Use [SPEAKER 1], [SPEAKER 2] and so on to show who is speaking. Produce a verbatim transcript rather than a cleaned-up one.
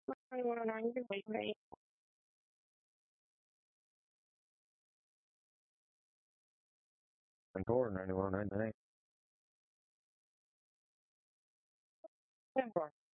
[SPEAKER 1] ninety-one oh nine, you can wait, right?
[SPEAKER 2] Contour ninety-one oh nine tonight.
[SPEAKER 1] ten four.